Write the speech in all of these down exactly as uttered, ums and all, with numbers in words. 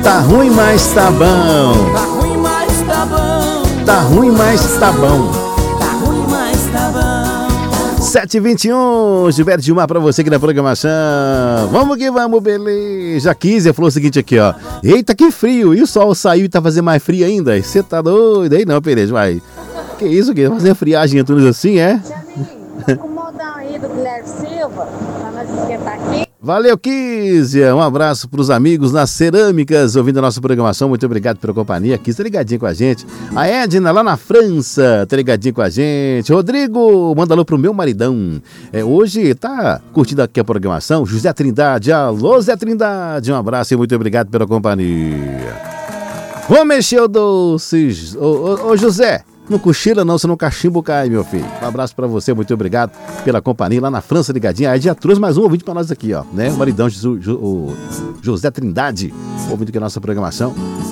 Tá ruim, mas tá bom. Tá ruim, mas tá bom. Tá ruim, mas tá bom. Tá ruim, mas tá bom. sete e vinte e um, Gilberto Gilmar pra você aqui na programação. Vamos que vamos, beleza. Kizia falou o seguinte aqui, ó. Eita, que frio. E o sol saiu e tá fazendo mais frio ainda? Você tá doido aí não, Pereira? Vai. Que isso, que fazer friagem tudo assim, é? Tiaminho, o modão aí do Guilherme Silva, pra nós esquentar aqui. Valeu, Kizia. Um abraço pros amigos nas cerâmicas ouvindo a nossa programação. Muito obrigado pela companhia. Kizia, tá ligadinho com a gente. A Edna, lá na França, tá ligadinho com a gente. Rodrigo, manda alô pro meu maridão. É, hoje tá curtindo aqui a programação. José Trindade. Alô, Zé Trindade. Um abraço e muito obrigado pela companhia. Vou mexer o doce. Ô, ô, ô José. Não cochila não, senão o cachimbo cai, meu filho. Um abraço pra você, muito obrigado pela companhia lá na França, ligadinha. Aí já trouxe mais um ouvinte pra nós aqui, ó, né? O maridão Jesus, o José Trindade, ouvindo aqui a nossa programação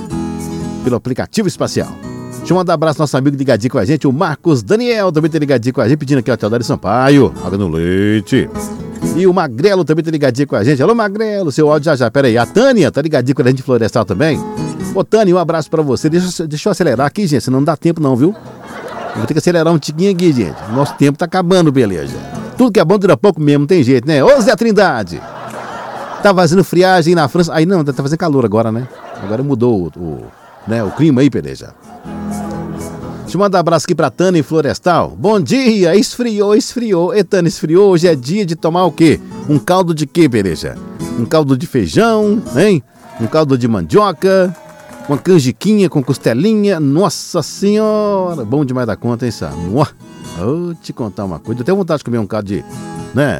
pelo aplicativo espacial. Deixa eu mandar um abraço ao nosso amigo ligadinho com a gente, o Marcos Daniel, também tá ligadinho com a gente, pedindo aqui o Teodoro Sampaio, água no leite. E o Magrelo também tá ligadinho com a gente. Alô, Magrelo, seu áudio já já, pera aí. A Tânia tá ligadinho com a gente de Florestal também. Ô, Tânia, um abraço pra você. Deixa, deixa eu acelerar aqui, gente, senão não dá tempo não, viu? Eu vou ter que acelerar um tiquinho aqui, gente. Nosso tempo tá acabando, beleza. Tudo que é bom dura pouco mesmo, não tem jeito, né? Ô, Zé Trindade! Tá fazendo friagem na França. Aí não, tá fazendo calor agora, né? Agora mudou o, o, né, o clima aí, beleza. Deixa eu mandar um abraço aqui pra Tânia em Florestal. Bom dia, esfriou, esfriou. E Tânia, esfriou, hoje é dia de tomar o quê? Um caldo de quê, beleza? Um caldo de feijão, hein? Um caldo de mandioca, uma canjiquinha com costelinha. Nossa senhora, bom demais da conta, hein, Sá? Vou te contar uma coisa, eu tenho vontade de comer um caldo de, né,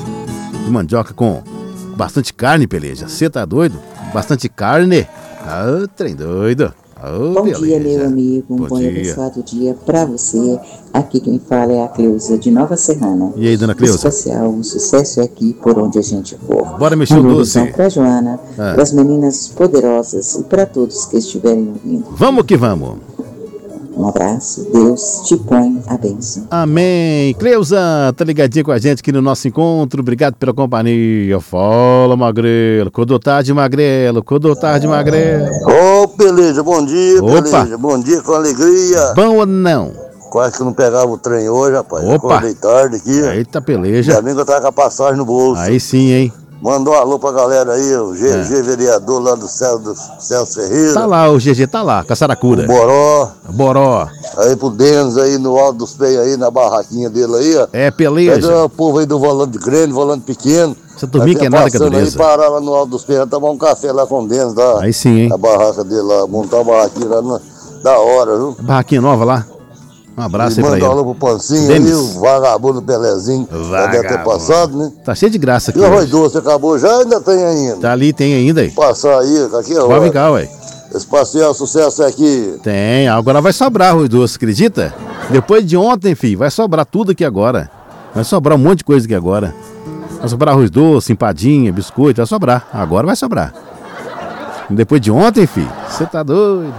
de mandioca com bastante carne, peleja. Você tá doido? Bastante carne? Ah, trem doido. Oh, bom beleza. dia, meu amigo. Um bom, bom dia. e abençoado dia pra você. Aqui quem fala é a Cleusa de Nova Serrana. E aí, dona Cleusa? Especial, o sucesso é aqui por onde a gente for. Bora mexer o doce. Pra Joana, ah. para as meninas poderosas e para todos que estiverem ouvindo. Vamos que vamos. Um abraço, Deus te põe a bênção. Amém. Cleusa, tá ligadinha com a gente aqui no nosso encontro. Obrigado pela companhia. Fala, Magrelo. Quando tarde, Magrelo. Quando tarde, Magrelo. Ô, oh, beleza, bom dia, Opa. beleza. Bom dia com alegria. Bom ou não? Quase que eu não pegava o trem hoje, rapaz. Opa. Acordei tarde aqui. Eita, peleja. Ainda bem que eu tava com a passagem no bolso. Aí sim, hein? Mandou um alô pra galera aí, o G G, é. vereador lá do céu do Celso Ferreira. Tá lá, o G G tá lá, com a Saracura. O Boró. Boró. Aí pro Denis aí, no Alto dos Peios aí, na barraquinha dele aí, ó. É, peleja. Pede o povo aí do volante grande, volante pequeno. Você dormir que é nada, que beleza. Aí parar lá no Alto dos Peios, tomar um café lá com o Denis, tá? Aí sim, hein? Na barraca dele lá, montar uma barraquinha lá, na, da hora, viu? Barraquinha nova lá. Um abraço e aí pra ele. Manda alô pro Pancinho aí, o vagabundo Pelezinho. Já deve ter passado, né? Tá cheio de graça aqui. E o arroz doce acabou já, ainda tem ainda? Tá ali, tem ainda aí. Passar aí, aqui é hora. Pode ficar, ué. Espacial Sucesso é aqui. Tem, agora vai sobrar arroz doce, acredita? Depois de ontem, filho, vai sobrar tudo aqui agora. Vai sobrar um monte de coisa aqui agora. Vai sobrar arroz doce, empadinha, biscoito, vai sobrar. Agora vai sobrar. Depois de ontem, filho, você tá doido.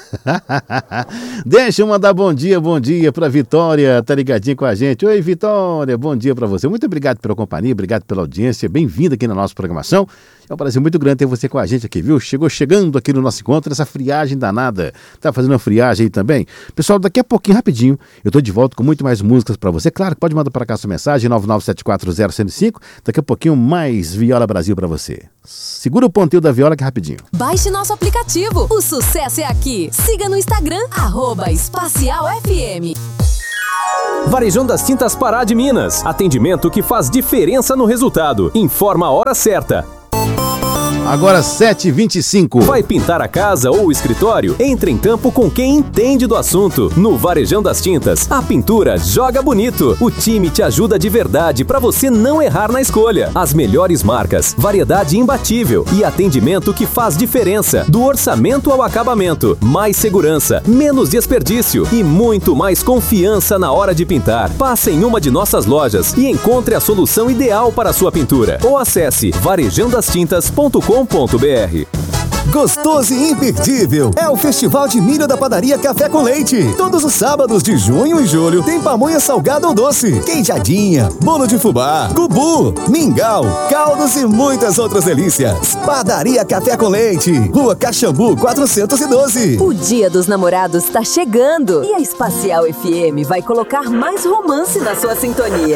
Deixa eu mandar bom dia, bom dia pra Vitória, tá ligadinha com a gente. Oi, Vitória, bom dia pra você. Muito obrigado pela companhia, obrigado pela audiência, bem-vindo aqui na nossa programação. É um prazer muito grande ter você com a gente aqui, viu? Chegou chegando aqui no nosso encontro, essa friagem danada. Tá fazendo uma friagem aí também? Pessoal, daqui a pouquinho, rapidinho, eu tô de volta com muito mais músicas pra você. Claro, pode mandar pra cá sua mensagem, nove nove sete quatro zero zero cinco. Daqui a pouquinho, mais Viola Brasil pra você. Segura o ponteio da viola que é rapidinho. Baixe nosso aplicativo, o sucesso é aqui. Siga no Instagram, arroba Espacial F M. Varejão das Tintas Pará de Minas. Atendimento que faz diferença no resultado. Informa a hora certa. Agora sete e vinte e cinco. Vai pintar a casa ou o escritório? Entre em campo com quem entende do assunto. No Varejão das Tintas, a pintura joga bonito. O time te ajuda de verdade para você não errar na escolha. As melhores marcas, variedade imbatível e atendimento que faz diferença. Do orçamento ao acabamento, mais segurança, menos desperdício e muito mais confiança na hora de pintar. Passe em uma de nossas lojas e encontre a solução ideal para a sua pintura. Ou acesse varejão das tintas ponto com ponto br. gostoso e imperdível. É o Festival de Milho da Padaria Café com Leite. Todos os sábados de junho e julho tem pamonha salgada ou doce, queijadinha, bolo de fubá, cubu, mingau, caldos e muitas outras delícias. Padaria Café com Leite, Rua Caxambu quatrocentos e doze. O Dia dos Namorados está chegando e a Espacial F M vai colocar mais romance na sua sintonia.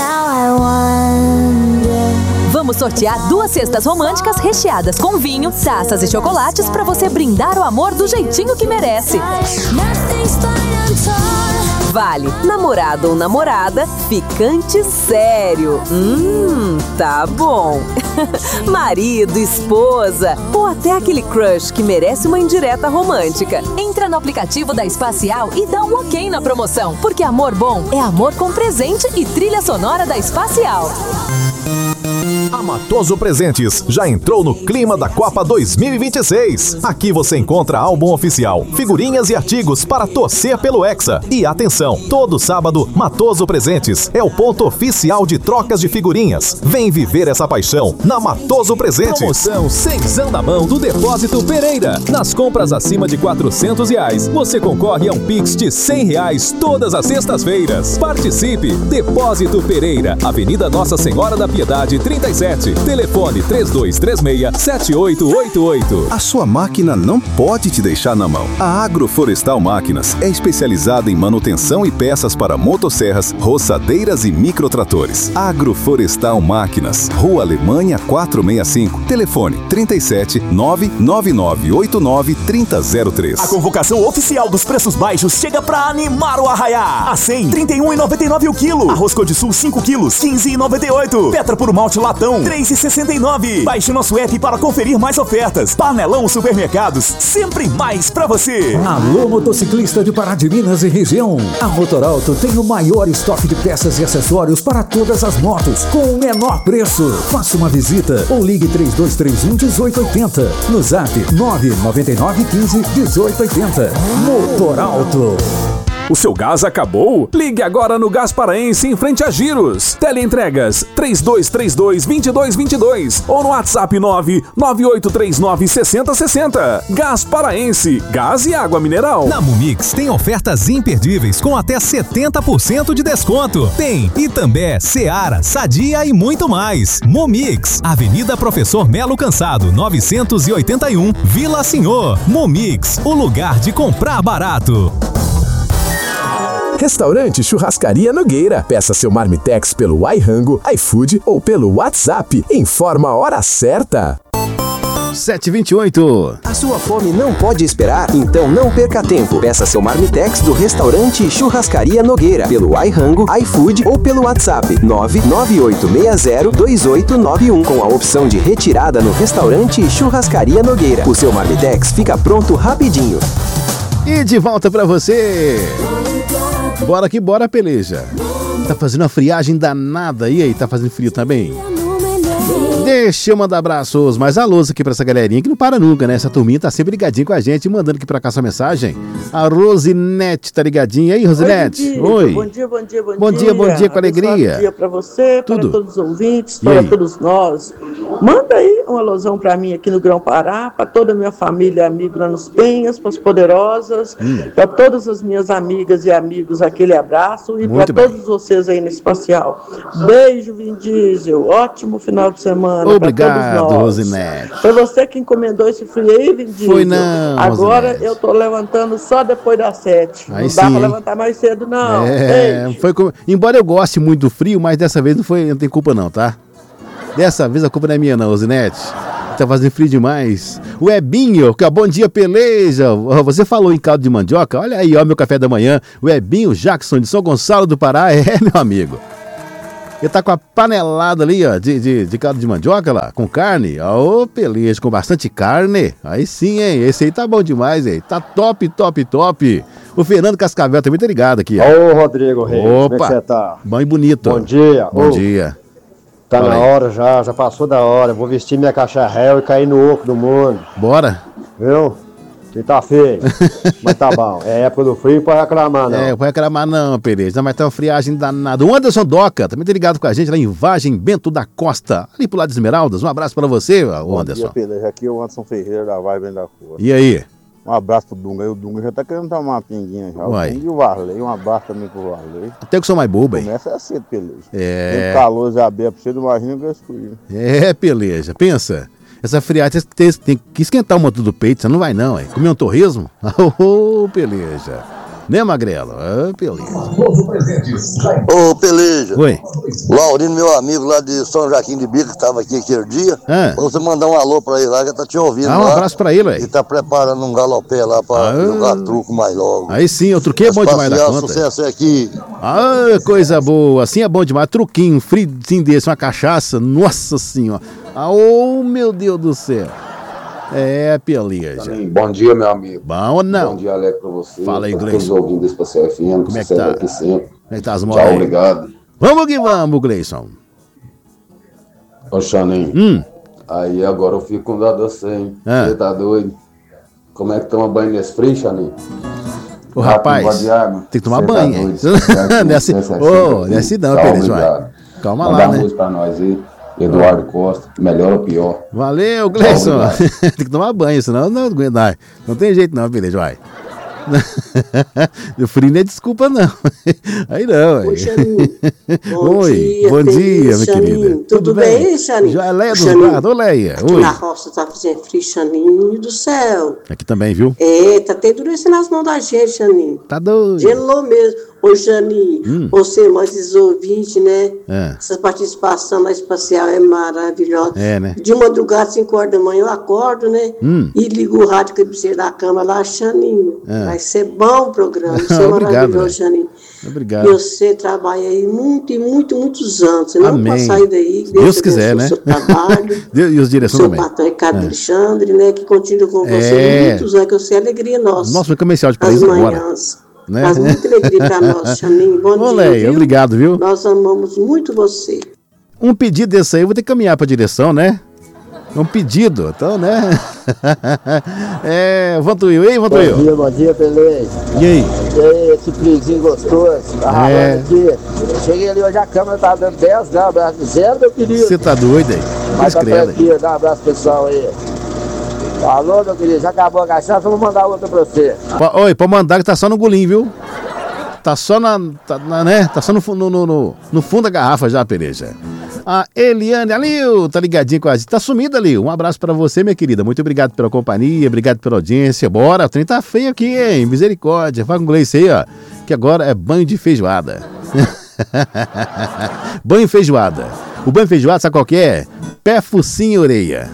Vamos sortear duas cestas românticas recheadas com vinho, taças e chocolates para você brindar o amor do jeitinho que merece. Vale namorado ou namorada, ficante sério. Hum, tá bom. Marido, esposa ou até aquele crush que merece uma indireta romântica. Entra no aplicativo da Espacial e dá um ok na promoção, porque amor bom é amor com presente e trilha sonora da Espacial. A Matoso Presentes já entrou no clima da Copa dois mil e vinte e seis. Aqui você encontra álbum oficial, figurinhas e artigos para torcer pelo Hexa. E atenção, todo sábado, Matoso Presentes é o ponto oficial de trocas de figurinhas. Vem viver essa paixão na Matoso Presentes. Promoção Cenzão da Mão do Depósito Pereira. Nas compras acima de quatrocentos reais, você concorre a um Pix de cem reais todas as sextas-feiras. Participe! Depósito Pereira, Avenida Nossa Senhora da Piedade, trinta e sete. Telefone três dois três seis, sete oito oito oito. A sua máquina não pode te deixar na mão. A Agroflorestal Máquinas é especializada em manutenção e peças para motosserras, roçadeiras e microtratores. Agroflorestal Máquinas, Rua Alemanha quatrocentos e sessenta e cinco. Telefone trinta e sete, nove nove nove oito nove, trinta zero três. A convocação oficial dos preços baixos chega para animar o arraiá. A cem, trinta e um reais e noventa e nove o quilo. Arroz Cor de Sul cinco quilos, quinze reais e noventa e oito. Petra por malte latão, três reais e sessenta e nove. Baixe nosso app para conferir mais ofertas. Panelão Supermercados, sempre mais pra você. Alô, motociclista de Pará de Minas e região. A Motorauto tem o maior estoque de peças e acessórios para todas as motos, com o menor preço. Faça uma visita ou ligue três dois três um, um oito oito zero. No zap nove nove nove, quinze, dezoito oitenta. Motorauto. O seu gás acabou? Ligue agora no Gás Paraense em frente a Giros. Teleentregas três dois três dois, dois dois dois dois ou no WhatsApp nove nove oito três nove, seis zero seis zero. Gás Paraense, gás e água mineral. Na Mumix tem ofertas imperdíveis com até setenta por cento de desconto. Tem Itambé, Seara, Sadia e muito mais. Mumix, Avenida Professor Melo Cansado, novecentos e oitenta e um, Vila Senhor. Mumix, o lugar de comprar barato. Restaurante Churrascaria Nogueira. Peça seu Marmitex pelo iRango, iFood ou pelo WhatsApp. Informa a hora certa. sete e vinte e oito. A sua fome não pode esperar? Então não perca tempo. Peça seu Marmitex do Restaurante Churrascaria Nogueira pelo iRango, iFood ou pelo WhatsApp nove nove oito seis zero, dois oito nove um com a opção de retirada no Restaurante Churrascaria Nogueira. O seu Marmitex fica pronto rapidinho. E de volta pra você. Bora que bora, peleja. Tá fazendo uma friagem danada. E aí, tá fazendo frio também? Deixa eu mandar abraços mais alôs aqui pra essa galerinha que não para nunca, né? Essa turminha tá sempre ligadinha com a gente, mandando aqui pra cá essa mensagem. A Rosinete tá ligadinha. E aí, Rosinete? Oi. Bom dia, bom dia, bom dia. Bom dia, bom dia, com alegria. Bom dia pra você, Tudo. para todos os ouvintes, para todos nós. Manda aí uma alusão pra mim aqui no Grão-Pará, pra toda a minha família, amigo lá nos Penhas, pras Poderosas, hum. pra todas as minhas amigas e amigos, aquele abraço. E Muito pra bem. todos vocês aí no Espacial. Beijo, Vin Diesel. Ótimo final de semana. Obrigado, Rosinete. Foi você que encomendou esse frio aí, Vin Diesel? Foi não, Agora Rosinete. eu tô levantando só depois das sete. Aí não sim, dá pra hein? levantar mais cedo, não. É, foi com... Embora eu goste muito do frio, mas dessa vez não, foi, não tem culpa não, tá? Dessa vez a culpa não é minha não, Rosinete. Tá fazendo frio demais. O Ebinho, que é bom dia, peleja. Você falou em caldo de mandioca? Olha aí, ó, meu café da manhã. O Ebinho Jackson de São Gonçalo do Pará. É, meu amigo. Ele tá com a panelada ali, ó, de, de, de caldo de mandioca lá, com carne. Ô, peleja, com bastante carne. Aí sim, hein? Esse aí tá bom demais, hein? Tá top, top, top. O Fernando Cascavel também tá ligado aqui, ó. Ô, Rodrigo Reis, Opa, como é que você tá? Bom e bonito. Bom dia. Bom Ô, dia. Tá Fala na aí. hora já, já passou da hora. Vou vestir minha caixa réu e cair no oco do mundo. Bora. Viu? Você tá feio, mas tá bom. É época do frio pra reclamar, não. É, pra reclamar não, Pereira. Mas tá uma friagem danada. O Anderson Doca, também tá ligado com a gente lá em Vargem Bento da Costa, ali pro lado de Esmeraldas. Um abraço pra você, o Anderson. Bom dia, Pereira. Aqui é o Anderson Ferreira, da Vibe da Cor. E aí? Um abraço pro Dunga. O Dunga já tá querendo tomar uma pinguinha já. Uai. O Dunga e o Varley. Um abraço também pro Varley. Até que sou mais bobo, hein? Começa cedo, Pereira. É. Tem calor já aberto pra você, não imagina que eu escolhi. É, Peleja. Pensa. Essa friagem tem, tem que esquentar o motor do peito, você não vai não, hein? Comer um torresmo? Ô, oh, Peleja. Né, Magrelo? Ah, Peleja. Ô, Peleja. Oi. Laurino, meu amigo lá de São Joaquim de Bica, que tava aqui aquele dia. Ah. Pra você mandar um alô pra ele lá, que tá te ouvindo. Ah, um lá. abraço pra ele, aí. E tá preparando um galopé lá pra Ah. jogar truco mais logo. Aí sim, o truquinho é bom demais da Passear, conta. sucesso é aqui. Ah, coisa boa. Assim é bom demais. Truquinho, um frizinho desse, uma cachaça. Nossa senhora. Ah, oh, meu Deus do céu. É, Peleja. Bom dia, meu amigo. Bom ou não? Bom dia, Alex, pra você. Fala aí, pra Gleison. todos os ouvintes desse Passeio F M. Como é que tá? Aqui sempre. Como é que tá as Tchau, moras aí? obrigado. Vamos que vamos, Gleison. Ô, Xaninho. Hum. Aí agora eu fico com dó de você, hein? Ah. Você tá doido? Como é que toma banho nesse frio, Xaninho? Ô, rapaz, tem que tomar banho, hein? Não é assim, ô, não é assim não, Peleja. vai. Calma Manda lá, uma né? música pra nós aí. Eduardo Costa, melhor ou pior? Valeu, Gleison. Tem que tomar banho, senão não aguenta. Não tem jeito não, Peleja, vai. O frio não é desculpa, não. Aí não. Oi, Xaninho. Bom Oi, dia, bom dia, minha Xaninho. querida. Tudo, Tudo bem, bem? Xaninho? Já é Leia do Xaninho, Guarda. Ô, Leia. aqui Oi. na roça tá fazendo frio, Xaninho do céu. Aqui também, viu? É, tá até endurecendo as mãos da gente, Xaninho. Tá doido. Gelou mesmo. Ô, Xaninho, Hum. você, mais esses ouvintes, né? É. Essa participação na espacial é maravilhosa. É, né? De madrugada, cinco horas da manhã, eu acordo, né? Hum. E ligo o rádio que eu da cama lá, Xaninho. É. Vai ser bom o programa. Isso é Obrigado, maravilhoso, velho. Xaninho. Obrigado. E você trabalha aí muito e muito, muitos anos. Você não Amém. pode sair daí. Se Deus Deus quiser, né? abençoe o seu trabalho. Deus, e os direção seu também. patrão Ricardo É. Alexandre, né? Que continua com você É. muitos anos, que você é alegria nossa. Nossa, foi comercial de As país agora. manhãs. Né? Faz muita alegria pra nós, Xaninho. Bom Ô, dia, Leia, viu? obrigado, viu? Nós amamos muito você. Um pedido desse aí, eu vou ter que caminhar pra direção, né? Um pedido, então, né? É, Vantuil, ei, Vantuil. Bom dia, bom dia, Peleja. E aí? E aí, esse friozinho gostoso, tá ralando É. aqui. Cheguei ali hoje, a câmera tá dando dez, dá um abraço zero, meu querido. Você tá doido aí? Mas tá Credo. tranquilo, dá um abraço pessoal aí. Alô, meu querido, já acabou a cachaça, eu vou mandar outra pra você. Pa- Oi, pode mandar que tá só no golinho, viu? Tá só na, tá, na- né? Tá só no, fu- no, no, no, no fundo da garrafa já, Pereja. A Eliane Alil, tá ligadinho com a gente. Tá sumida, Alil. Um abraço pra você, minha querida. Muito obrigado pela companhia, obrigado pela audiência. Bora, o trem tá feio aqui, hein? Misericórdia. Fala com o Gleice aí, ó. Que agora é banho de feijoada. Banho feijoada. O banho feijoada, sabe qual que é? Pé, focinho e orelha.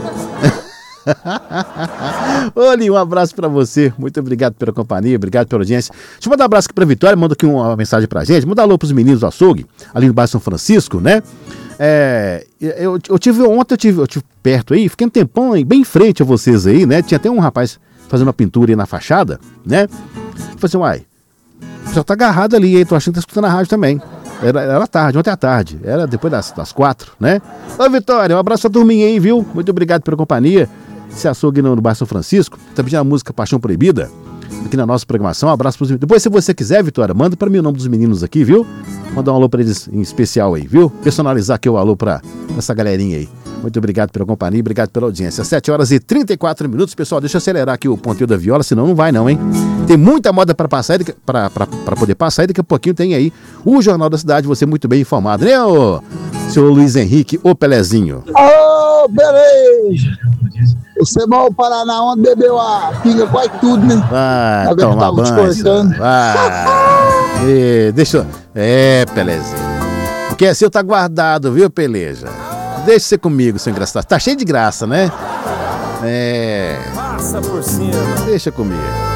Olha, um abraço pra você. Muito obrigado pela companhia, obrigado pela audiência. Deixa eu mandar um abraço aqui pra Vitória. Manda aqui uma mensagem pra gente. Manda alô pros meninos do açougue, ali no bairro São Francisco, né? É, eu, eu tive ontem, eu tive, eu tive perto aí, fiquei um tempão aí, bem em frente a vocês aí, né? Tinha até um rapaz fazendo uma pintura aí na fachada, né? Eu falei assim, uai, o pessoal tá agarrado ali, aí, tô achando que tá escutando a rádio também. Era, era tarde, ontem à tarde, era depois das, das quatro, né? Ô, Vitória, um abraço pra turminha aí, viu? Muito obrigado pela companhia. Esse açougue no, no bairro São Francisco, tá pedindo a música Paixão Proibida aqui na nossa programação. Um abraço pros meninos. Depois, se você quiser, Vitória, manda pra mim o nome dos meninos aqui, viu? Mandar um alô pra eles em especial aí, viu? Personalizar aqui o alô pra essa galerinha aí. Muito obrigado pela companhia, obrigado pela audiência. sete horas e trinta e quatro minutos, pessoal. Deixa eu acelerar aqui o ponteiro da viola, senão não vai não, hein? Tem muita moda pra passar, pra, pra, pra poder passar, e daqui a pouquinho tem aí o Jornal da Cidade, você muito bem informado, né, ô seu Luiz Henrique, ô Pelezinho? Ô, beleza! Você mal parar na onda, bebeu a pinga quase tudo, né? Vai Tá vendo que tomar tava te banho. cortando? Vai. E, deixa eu... É, Pelezinho. O que é seu tá guardado, viu, Peleja? Deixa você comigo, seu engraçado. Tá cheio de graça, né? É... Passa por cima. Deixa comigo.